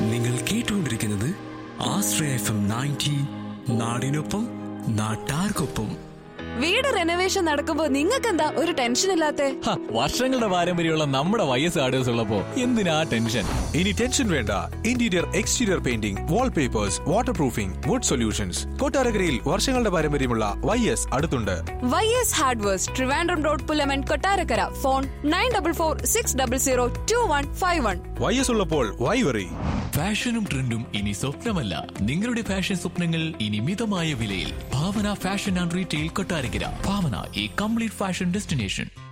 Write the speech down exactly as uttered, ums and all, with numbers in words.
നിങ്ങൾ കേട്ടുകൊണ്ടിരിക്കുന്നത് ആശ്രയ F M ninety, നാടിനൊപ്പം നാട്ടാർക്കൊപ്പം. വീട് റെനോവേഷൻ നടക്കുമ്പോ നിങ്ങൾക്കെന്താ ഒരു ടെൻഷൻ ഇല്ലാത്തെ? വർഷങ്ങളുടെ പാരമ്പര്യമുള്ള നമ്മുടെ വൈ എസ് ആർഡേഴ്സ് ഉള്ളപ്പോ എന്തിനാ ടെൻഷൻ? ഇനി ടെൻഷൻ വേണ്ട. Interior exterior painting, wallpapers, water proofing, would solutions. കൊട്ടാരക്കരയിൽ വർഷങ്ങളുടെ പാരമ്പര്യമുള്ള വൈ എസ് അടുത്തുണ്ട്. Y S hardwares, Trivandrum road, Pullaman, Kottarakkara. Phone nine double four six double zero to one five one. Y S ഉള്ളപ്പോൾ Y worry? ഫാഷനും ട്രെൻഡും ഇനി സ്വപ്നമല്ല, നിങ്ങളുടെ fashion സ്വപ്നങ്ങൾ ഇനി മിതമായ വിലയിൽ. ഭാവന fashion and retail, Kottarakkara. Bhavana, A complete fashion destination.